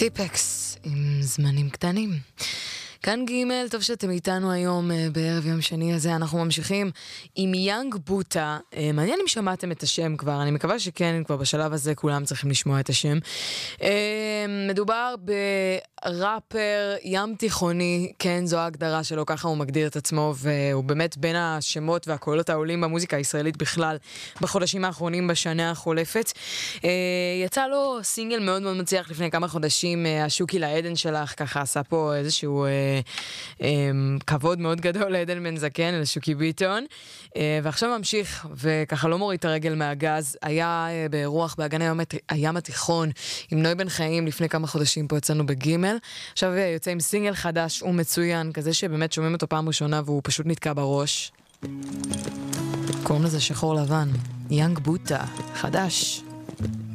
טיפקס עם זמנים קטנים. כאן ג' טוב שאתם איתנו היום בערב יום שני הזה. אנחנו ממשיכים עם יאנג בוטה. מעניין אם שמעתם את השם כבר, אני מקווה שכן, כבר בשלב הזה כולם צריכים לשמוע את השם. מדובר בראפר ים תיכוני, כן, זו ההגדרה שלו, ככה הוא מגדיר את עצמו, והוא באמת בין השמות והקולות העולים במוזיקה הישראלית בכלל בחודשים האחרונים, בשנה החולפת. יצא לו סינגל מאוד מאוד מצליח לפני כמה חודשים, השוקי לעדן שלך, ככה עשה פה איזשהו כבוד מאוד גדול לעדן בן זקן, לשוקי ביטון, ועכשיו ממשיך וככה לא מוריד את הרגל מהגז. היה באירוח באגן הים התיכון עם נוי בן חיים לפני כמה חודשים, פה יצאנו בגימל. עכשיו יוצא עם סינגל חדש ומצוין, כזה שבאמת שומעים אותו פעם ראשונה והוא פשוט נתקע בראש. קוראים לזה שחור לבן, יאנג בוטה, חדש.